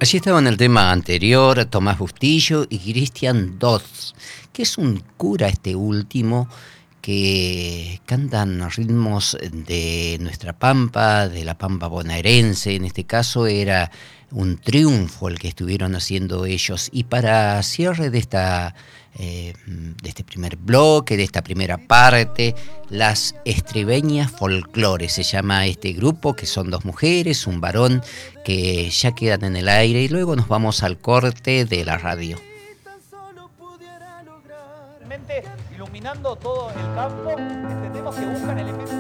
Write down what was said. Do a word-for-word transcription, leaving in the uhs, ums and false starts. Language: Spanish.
Allí estaba en el tema anterior Tomás Bustillo y Cristian Dodds, que es un cura este último, que cantan ritmos de nuestra pampa, de la pampa bonaerense. En este caso era un triunfo el que estuvieron haciendo ellos. Y para cierre de esta eh, de este primer bloque, de esta primera parte, Las Estribeñas Folclore se llama este grupo, que son dos mujeres, un varón, que ya quedan en el aire, y luego nos vamos al corte de la radio. Iluminando todo el campo, entendemos que buscan elementos